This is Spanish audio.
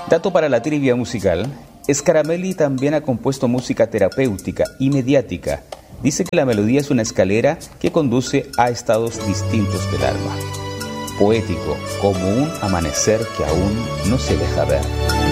Dato para la trivia musical, Scarabelli también ha compuesto música terapéutica y mediática. Dice que la melodía es una escalera que conduce a estados distintos del alma. Poético, como un amanecer que aún no se deja ver.